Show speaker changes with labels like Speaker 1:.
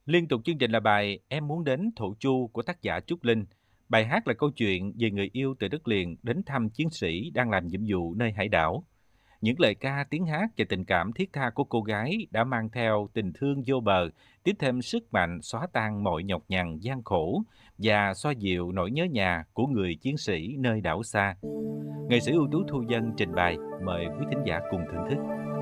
Speaker 1: Liên tục chương trình là bài Em muốn đến Thổ Chu của tác giả Trúc Linh. Bài hát là câu chuyện về người yêu từ đất liền đến thăm chiến sĩ đang làm nhiệm vụ nơi hải đảo. Những lời ca, tiếng hát và tình cảm thiết tha của cô gái đã mang theo tình thương vô bờ, tiếp thêm sức mạnh xóa tan mọi nhọc nhằn, gian khổ và xoa dịu nỗi nhớ nhà của người chiến sĩ nơi đảo xa. Nghệ sĩ ưu tú Thu Dân trình bày, mời quý thính giả cùng thưởng thức.